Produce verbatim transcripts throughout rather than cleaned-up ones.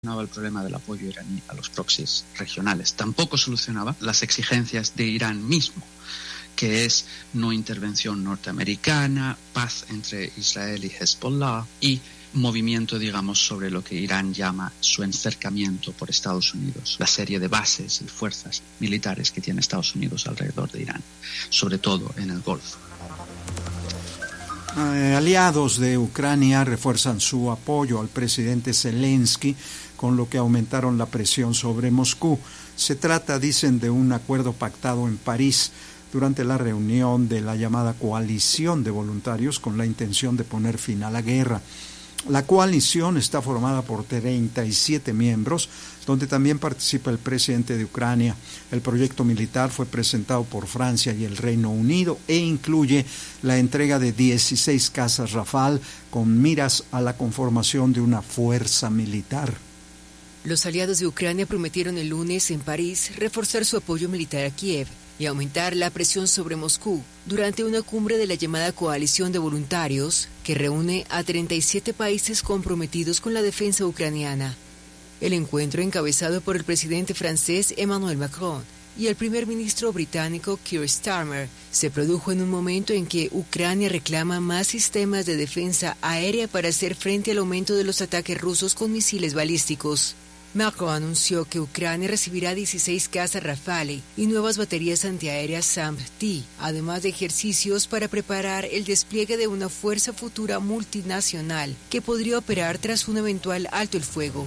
el problema del apoyo iraní a los proxies regionales. Tampoco solucionaba las exigencias de Irán mismo, que es no intervención norteamericana, paz entre Israel y Hezbollah y movimiento, digamos, sobre lo que Irán llama su encercamiento por Estados Unidos, la serie de bases y fuerzas militares que tiene Estados Unidos alrededor de Irán, sobre todo en el Golfo. Eh, aliados de Ucrania refuerzan su apoyo al presidente Zelensky, con lo que aumentaron la presión sobre Moscú. Se trata, dicen, de un acuerdo pactado en París durante la reunión de la llamada coalición de voluntarios con la intención de poner fin a la guerra. La coalición está formada por treinta y siete miembros, donde también participa el presidente de Ucrania. El proyecto militar fue presentado por Francia y el Reino Unido e incluye la entrega de dieciséis cazas Rafale con miras a la conformación de una fuerza militar. Los aliados de Ucrania prometieron el lunes en París reforzar su apoyo militar a Kiev y aumentar la presión sobre Moscú durante una cumbre de la llamada Coalición de Voluntarios que reúne a treinta y siete países comprometidos con la defensa ucraniana. El encuentro, encabezado por el presidente francés Emmanuel Macron y el primer ministro británico Keir Starmer, se produjo en un momento en que Ucrania reclama más sistemas de defensa aérea para hacer frente al aumento de los ataques rusos con misiles balísticos. Macron anunció que Ucrania recibirá dieciséis cazas Rafale y nuevas baterías antiaéreas SAM-T, además de ejercicios para preparar el despliegue de una fuerza futura multinacional que podría operar tras un eventual alto el fuego.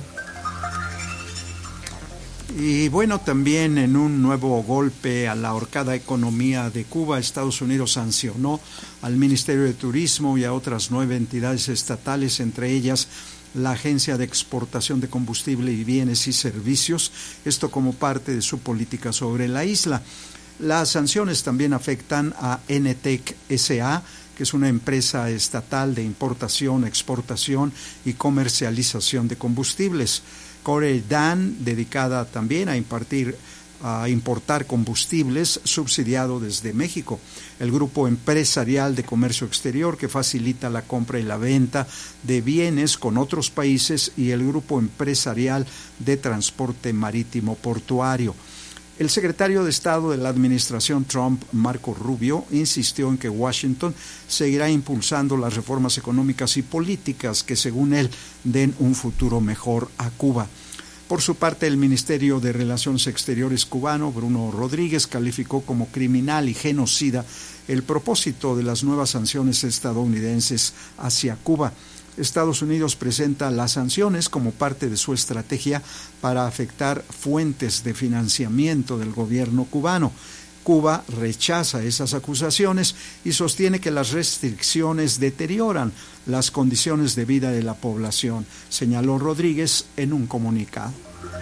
Y bueno, también en un nuevo golpe a la ahorcada economía de Cuba, Estados Unidos sancionó al Ministerio de Turismo y a otras nueve entidades estatales, entre ellas la Agencia de Exportación de Combustible y Bienes y Servicios, esto como parte de su política sobre la isla. Las sanciones también afectan a Enetec S A, que es una empresa estatal de importación, exportación y comercialización de combustibles. Coredan, dedicada también a impartir a importar combustibles, subsidiado desde México. El grupo empresarial de comercio exterior que facilita la compra y la venta de bienes con otros países y el grupo empresarial de transporte marítimo portuario. El secretario de Estado de la administración Trump, Marco Rubio, insistió en que Washington seguirá impulsando las reformas económicas y políticas que, según él, den un futuro mejor a Cuba. Por su parte, el Ministerio de Relaciones Exteriores cubano, Bruno Rodríguez, calificó como criminal y genocida el propósito de las nuevas sanciones estadounidenses hacia Cuba. Estados Unidos presenta las sanciones como parte de su estrategia para afectar fuentes de financiamiento del gobierno cubano. Cuba rechaza esas acusaciones y sostiene que las restricciones deterioran las condiciones de vida de la población, señaló Rodríguez en un comunicado.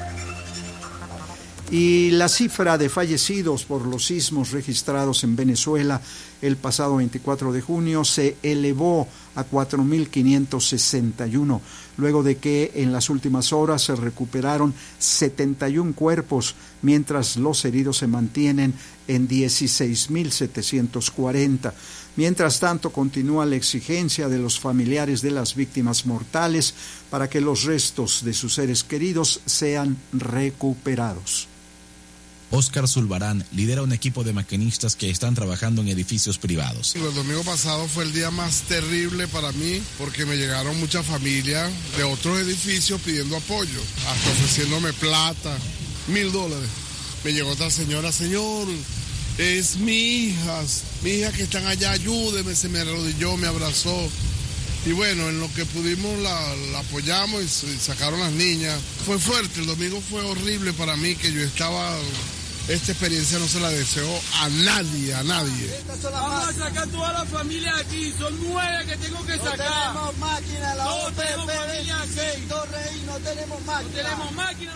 Y la cifra de fallecidos por los sismos registrados en Venezuela el pasado veinticuatro de junio se elevó a cuatro mil quinientos sesenta y uno, luego de que en las últimas horas se recuperaron setenta y un cuerpos, mientras los heridos se mantienen en dieciséis mil setecientos cuarenta. Mientras tanto, continúa la exigencia de los familiares de las víctimas mortales para que los restos de sus seres queridos sean recuperados. Óscar Zulbarán lidera un equipo de maquinistas que están trabajando en edificios privados. El domingo pasado fue el día más terrible para mí porque me llegaron muchas familias de otros edificios pidiendo apoyo, hasta ofreciéndome plata, mil dólares. Me llegó otra señora, señor, es mi hija, mi hija que están allá, ayúdeme, se me arrodilló, me abrazó. Y bueno, en lo que pudimos la, la apoyamos y sacaron las niñas. Fue fuerte, el domingo fue horrible para mí, que yo estaba... Esta experiencia no se la deseo a nadie, a nadie. Vamos a sacar toda la familia aquí, son nueve que tengo que sacar. No tenemos máquina, la no tenemos familia aquí. Torrey, no tenemos máquina. No tenemos máquina.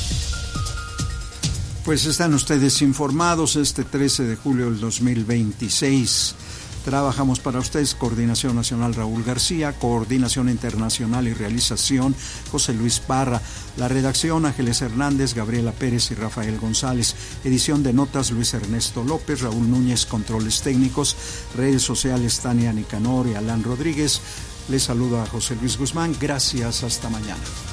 Pues están ustedes informados este trece de julio del dos mil veintiséis. Trabajamos para ustedes Coordinación Nacional Raúl García, Coordinación Internacional y Realización José Luis Parra, la redacción Ángeles Hernández, Gabriela Pérez y Rafael González, edición de notas Luis Ernesto López, Raúl Núñez, controles técnicos, redes sociales Tania Nicanor y Alan Rodríguez. Les saluda a José Luis Guzmán, gracias, hasta mañana.